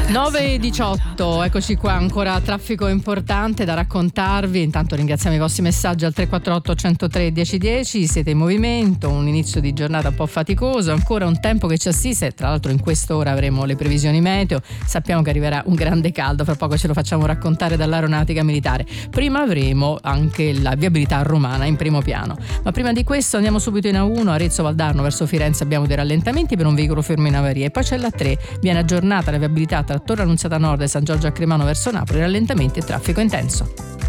9:18, eccoci qua, ancora traffico importante da raccontarvi. Intanto ringraziamo i vostri messaggi al 348 103 1010. Siete in movimento, un inizio di giornata un po' faticoso, ancora un tempo che ci assiste. Tra l'altro in quest'ora avremo le previsioni meteo, sappiamo che arriverà un grande caldo, fra poco ce lo facciamo raccontare dall'aeronautica militare. Prima avremo anche la viabilità romana in primo piano, ma prima di questo andiamo subito in A1, Arezzo Valdarno verso Firenze abbiamo dei rallentamenti per un veicolo fermo in avaria, e poi c'è la 3, viene aggiornata la viabilità tra Torre Annunziata Nord e San Giorgio a Cremano verso Napoli, rallentamenti e traffico intenso.